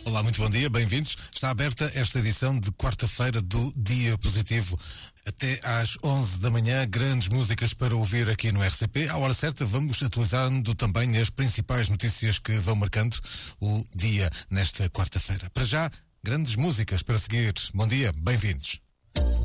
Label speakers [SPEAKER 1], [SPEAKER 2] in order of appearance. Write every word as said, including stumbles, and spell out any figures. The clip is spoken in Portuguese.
[SPEAKER 1] Olá, muito bom dia, bem-vindos. Está aberta esta edição de quarta-feira do Dia Positivo. Até às onze da manhã, grandes músicas para ouvir aqui no R C P. À hora certa, vamos atualizando também as principais notícias que vão marcando o dia nesta quarta-feira. Para já, grandes músicas para seguir. Bom dia, bem-vindos.